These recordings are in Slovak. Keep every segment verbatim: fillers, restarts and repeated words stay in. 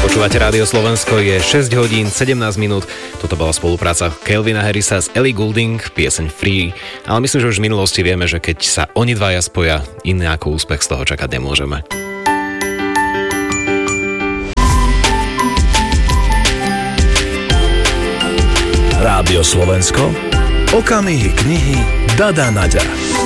Počúvate Rádio Slovensko, je šesť hodín sedemnásť minút. Toto bola spolupráca Calvina Harrisa s Ellie Goulding, pieseň Free. Ale myslím, že už v minulosti vieme, že keď sa oni dvaja spoja, iný ako úspech z toho čakať nemôžeme. Rádio Slovensko, okamihy knihy Dada Naďa.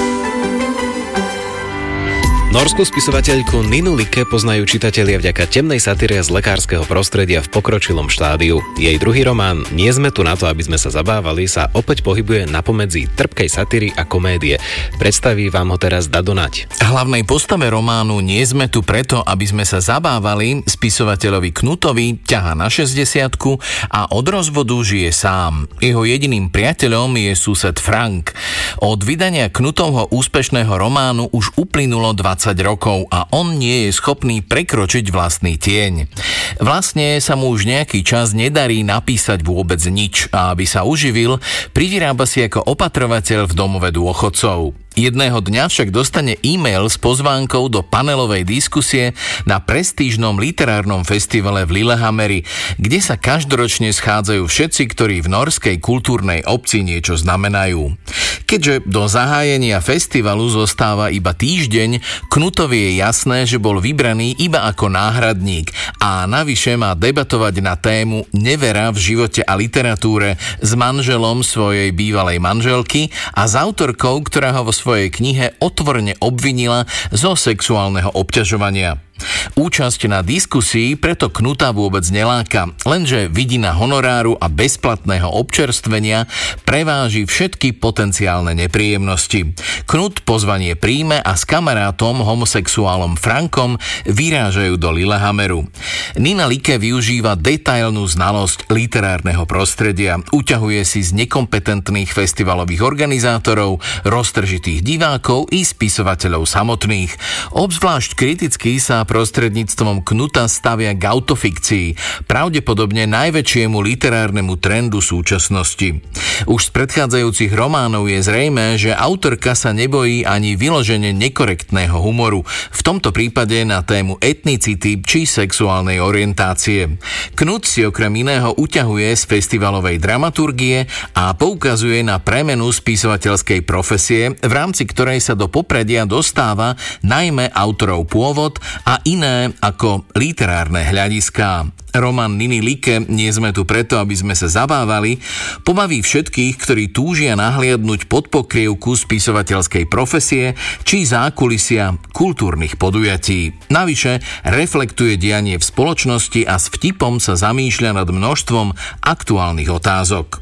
Norskú spisovateľku Ninu Like poznajú čitatelia vďaka temnej satíre z lekárskeho prostredia v pokročilom štádiu. Jej druhý román Nie sme tu na to, aby sme sa zabávali, sa opäť pohybuje napomedzi trpkej satíry a komédie. Predstaví vám ho teraz Dado Naď. Hlavnej postave románu Nie sme tu preto, aby sme sa zabávali, spisovateľovi Knutovi ťahá na šesťdesiatku a od rozvodu žije sám. Jeho jediným priateľom je sused Frank. Od vydania Knutovho úspešného románu už uplynulo dvadsať rokov a on nie je schopný prekročiť vlastný tieň. Vlastne sa mu už nejaký čas nedarí napísať vôbec nič a aby sa uživil, privyrába si ako opatrovateľ v domove dôchodcov. Jedného dňa však dostane e-mail s pozvánkou do panelovej diskusie na prestížnom literárnom festivale v Lillehammeri, kde sa každoročne schádzajú všetci, ktorí v norskej kultúrnej obci niečo znamenajú. Keďže do zahájenia festivalu zostáva iba týždeň, Knutovi je jasné, že bol vybraný iba ako náhradník a navyše má debatovať na tému nevera v živote a literatúre s manželom svojej bývalej manželky a s autorkou, ktorá ho vo svojej knihe otvorene obvinila zo sexuálneho obťažovania. Účasť na diskusii preto Knuta vôbec neláka, lenže vidina honoráru a bezplatného občerstvenia preváži všetky potenciálne nepríjemnosti. Knut pozvanie príjme a s kamarátom homosexuálom Frankom vyrážajú do Lillehammeru. Nina Like využíva detailnú znalosť literárneho prostredia, uťahuje si z nekompetentných festivalových organizátorov, roztržitých divákov i spisovateľov samotných. Obzvlášť kriticky sa prostredníctvom Knuta stavia k autofikcii, pravdepodobne najväčšiemu literárnemu trendu súčasnosti. Už z predchádzajúcich románov je zrejmé, že autorka sa nebojí ani vyložene nekorektného humoru, v tomto prípade na tému etnicity či sexuálnej orientácie. Knut si okrem iného uťahuje z festivalovej dramaturgie a poukazuje na premenu spisovateľskej profesie, v rámci ktorej sa do popredia dostáva najmä autorov pôvod a iné ako literárne hľadiská. Román Niny Like Nie sme tu preto, aby sme sa zabávali, pobaví všetkých, ktorí túžia nahliadnúť pod pokrievku spisovateľskej profesie či zákulisia kultúrnych podujatí. Navyše reflektuje dianie v spoločnosti a s vtipom sa zamýšľa nad množstvom aktuálnych otázok.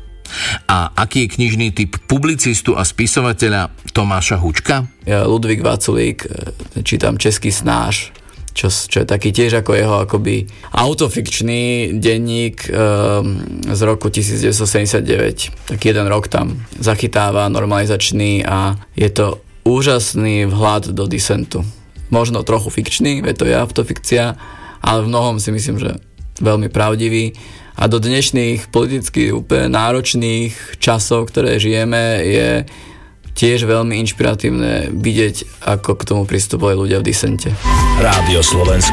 A aký je knižný typ publicistu a spisovateľa Tomáša Hučka? Ja Ludvík Vaculík, čítam Český snáš, Čo, čo je taký tiež ako jeho akoby autofikčný denník e, z roku devätnásťsedemdesiatdeväť. Tak jeden rok tam zachytáva normalizačný a je to úžasný vhľad do disentu. Možno trochu fikčný, je to je autofikcia, ale v mnohom si myslím, že veľmi pravdivý. A do dnešných politicky úplne náročných časov, ktoré žijeme, je tiež veľmi inšpiratívne vidieť, ako k tomu pristupovali ľudia v disente. Rádio Slovensko.